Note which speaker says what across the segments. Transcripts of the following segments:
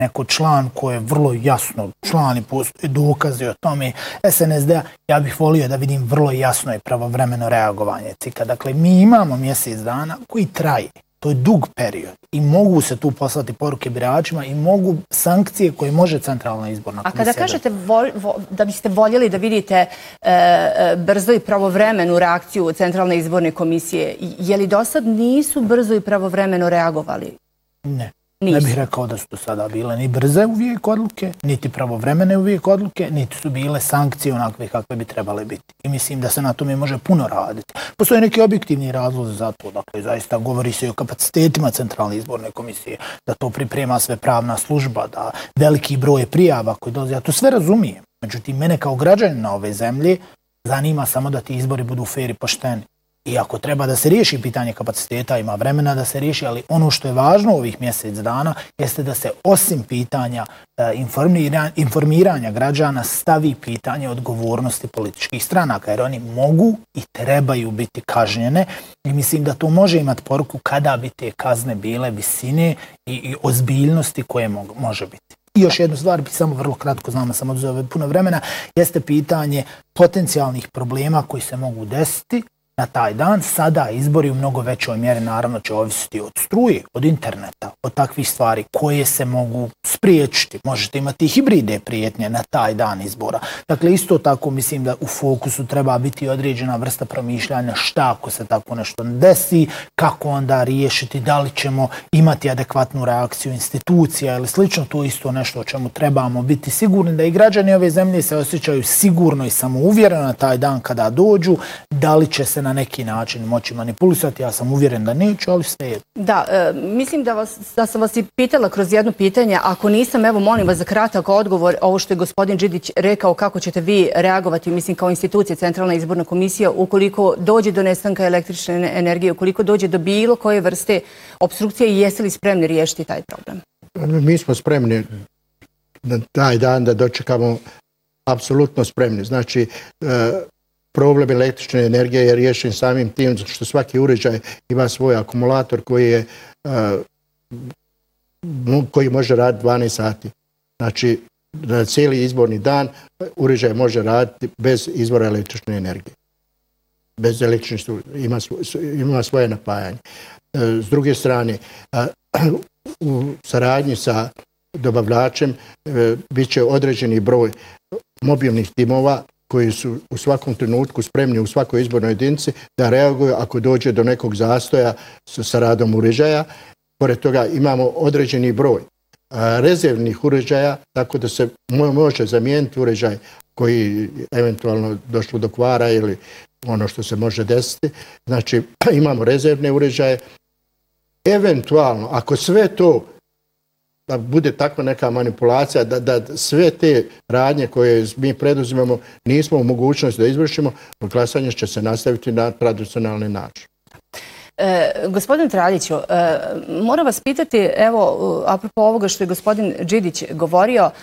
Speaker 1: neko član koji je vrlo jasno član i postoji dokaze o tome SNSD-a, ja bih volio da vidim vrlo jasno i pravovremeno reagovanje CIK-a. Dakle, mi imamo mjesec dana koji traje. To je dug period i mogu se tu poslati poruke biračima i mogu sankcije koje može Centralna izborna komisija.
Speaker 2: A kada kažete da biste voljeli da vidite brzo i pravovremenu reakciju Centralne izborne komisije, je li do sad nisu brzo i pravovremeno reagovali?
Speaker 1: Ne. Ne bih rekao da su do sada bile ni brze uvijek odluke, niti pravovremene uvijek odluke, niti su bile sankcije onakve kakve bi trebale biti. I mislim da se na tome može puno raditi. Postoje neki objektivni razlozi za to. Dakle, zaista govori se i o kapacitetima Centralne izborne komisije, da to priprema sve pravna služba, da veliki broj prijava koji dolaze. Ja to sve razumijem. Međutim, mene kao građanina ove zemlje zanima samo da ti izbori budu fer i pošteni. I ako treba da se riješi pitanje kapaciteta, ima vremena da se riješi, ali ono što je važno ovih mjesec dana jeste da se osim pitanja informiranja građana stavi pitanje odgovornosti političkih stranaka, jer oni mogu i trebaju biti kažnjene i mislim da to može imati poruku kada bi te kazne bile visine i ozbiljnosti koje može biti. I još jednu stvar, samo vrlo kratko, znamo sam oduzeo puno vremena, jeste pitanje potencijalnih problema koji se mogu desiti na taj dan. Sada izbori u mnogo većoj mjeri naravno će ovisiti od struje, od interneta, od takvih stvari koje se mogu spriječiti. Možete imati hibridne prijetnje na taj dan izbora. Dakle, isto tako mislim da u fokusu treba biti određena vrsta promišljanja šta ako se tako nešto desi, kako onda riješiti, da li ćemo imati adekvatnu reakciju institucija ili slično. To je isto nešto o čemu trebamo biti sigurni, da i građani ove zemlje se osjećaju sigurno i samouvjereno na taj dan kada dođu. Da li će se na neki način moći manipulisati, ja sam uvjeren da neću, ali sve je.
Speaker 2: Da, mislim da sam vas i pitala kroz jedno pitanje, ako nisam, evo molim vas za kratak odgovor, ovo što je gospodin Đidić rekao, kako ćete vi reagovati, mislim kao institucija Centralna izborna komisija, ukoliko dođe do nestanka električne energije, ukoliko dođe do bilo koje vrste obstrukcije i jeste li spremni riješiti taj problem?
Speaker 3: Mi smo spremni na taj dan da dočekamo, apsolutno spremni. Znači, problem električne energije je riješen samim tim što svaki uređaj ima svoj akumulator koji može raditi 12 sati. Znači, na cijeli izborni dan uređaj može raditi bez izvora električne energije. Bez električne ima svoje napajanje. S druge strane, u saradnji sa dobavljačem bit će određeni broj mobilnih timova koji su u svakom trenutku spremni u svakoj izbornoj jedinici da reaguju ako dođe do nekog zastoja sa radom uređaja. Pored toga imamo određeni broj rezervnih uređaja, tako da se može zamijeniti uređaj koji eventualno došlo do kvara ili ono što se može desiti. Znači, imamo rezervne uređaje. Eventualno, ako sve to da bude takva neka manipulacija, da sve te radnje koje mi preduzimamo nismo u mogućnosti da izvršimo, glasanje će se nastaviti na tradicionalni način.
Speaker 2: Gospodin Traljiću, moram vas pitati, evo, apropo ovoga što je gospodin Đidić govorio,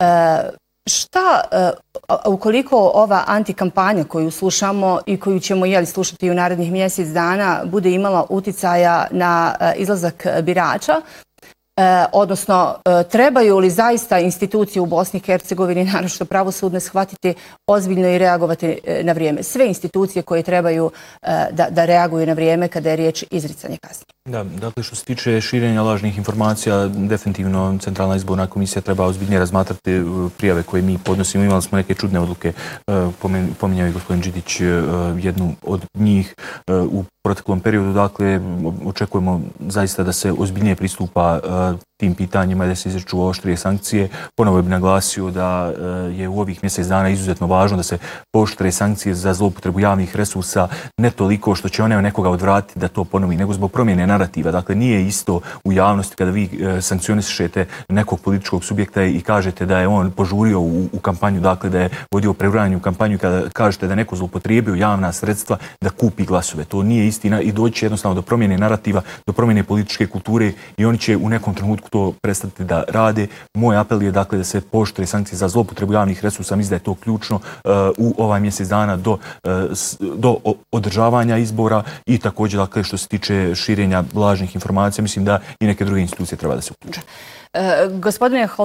Speaker 2: šta, ukoliko ova antikampanja koju slušamo i koju ćemo slušati u narednih mjesec dana bude imala uticaja na izlazak birača, odnosno trebaju li zaista institucije u Bosni i Hercegovini, naročito pravosudne, shvatiti ozbiljno i reagovati na vrijeme? Sve institucije koje trebaju da reaguju na vrijeme kada je riječ izricanje kazni.
Speaker 4: Da, dakle što se tiče širenja lažnih informacija, definitivno Centralna izborna komisija treba ozbiljnije razmatrati prijave koje mi podnosimo. Imali smo neke čudne odluke, pominjao je gospodin Đidić jednu od njih u proteklom periodu. Dakle, očekujemo zaista da se ozbiljnije pristupa tim pitanjima i da se izriču oštrije sankcije. Ponovo bih naglasio da je u ovih mjesec dana izuzetno važno da se pooštre sankcije za zloupotrebu javnih resursa, ne toliko što će one nekoga odvratiti da to ponovi, nego zbog promjene narativa. Dakle, nije isto u javnosti kada vi sankcionišete nekog političkog subjekta i kažete da je on požurio u kampanju, dakle da je vodio prevranje u kampanju, kada kažete da je neko zloupotrijebio javna sredstva da kupi glasove. To nije istina i doći će jednostavno do promjene narativa, do promjene političke kulture i oni će u nekom trenutku to prestati da rade. Moj apel je dakle da se pooštre sankcije za zloupotrebu javnih resursa. Mislim da je to ključno u ovaj mjesec dana do održavanja izbora i također dakle što se tiče širenja lažnih informacija. Mislim da i neke druge institucije treba da se uključe.
Speaker 2: Gospodine